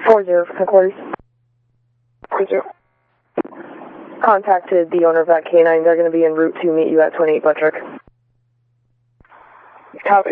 4-0 for headquarters. 4-0. Contacted the owner of that canine. They're going to be en route to meet you at 28 Buttrick. Copy.